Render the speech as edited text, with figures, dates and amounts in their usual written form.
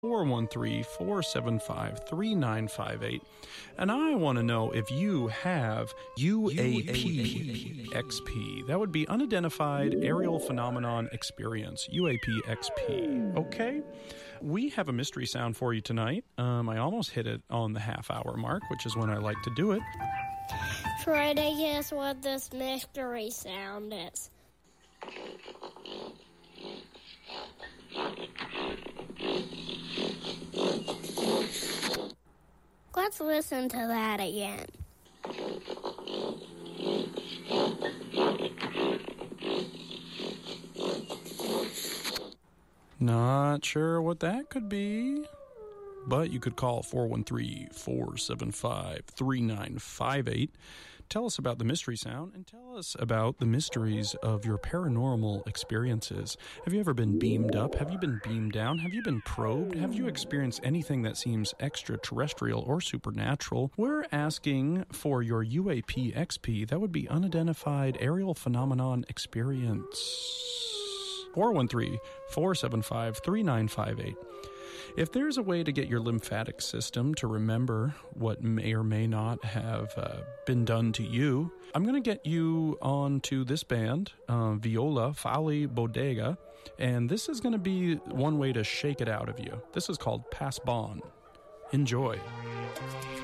413-475-3958. And I want to know if you have UAP-XP. That would be Unidentified Aerial Phenomenon Experience, UAP-XP. Okay? We have a mystery sound for you tonight. I almost hit it on the half-hour mark, which is when I like to do it. Try to guess what this mystery sound is. Let's listen to that again. Not sure what that could be, but you could call 413-475-3958. Tell us about the mystery sound and tell us about the mysteries of your paranormal experiences. Have you ever been beamed up? Have you been beamed down? Have you been probed? Have you experienced anything that seems extraterrestrial or supernatural? We're asking for your UAP-XP. That would be Unidentified Aerial Phenomenon Experience. 413-475-3958. If there's a way to get your lymphatic system to remember what may or may not have been done to you, I'm going to get you onto this band, Viola Fali Bodega, and this is going to be one way to shake it out of you. This is called Pass Bon. Enjoy.